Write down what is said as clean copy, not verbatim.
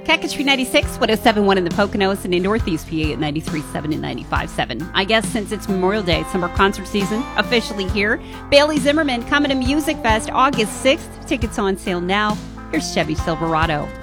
Calcasieu 96, 107.1 in the Poconos, and in Northeast PA at 93.7 and 95.7. I guess since it's Memorial Day, summer concert season officially here. Bailey Zimmerman coming to Music Fest August 6th. Tickets on sale now. Here's Chevy Silverado.